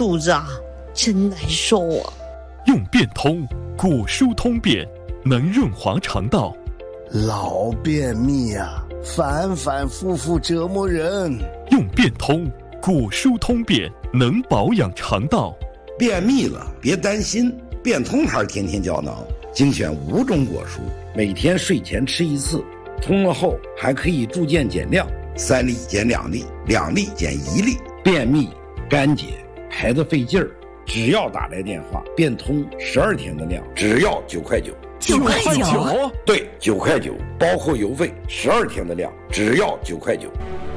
肚子啊，真难受啊。 用便通，果蔬通便，能润滑肠道。 老便秘啊，反反复复折磨人。 用便通，果蔬通便，能保养肠道。 便秘了别担心，便通牌天天胶囊精选5种果蔬，每天睡前吃1次，通了后还可以逐渐减量，3粒减2粒，2粒减1粒。便秘干结排得费劲儿，只要打来电话，便通12天的量，只要9块9。 9块9？ 对，9块9，包括邮费，12天的量，只要9块9。